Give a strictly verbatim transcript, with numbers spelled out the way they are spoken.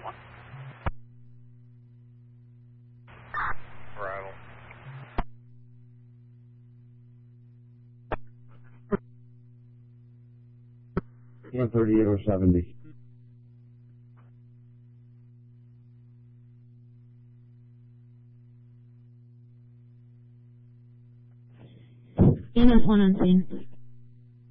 Rattle. one thirty-eight oh seventy. E M S one on scene.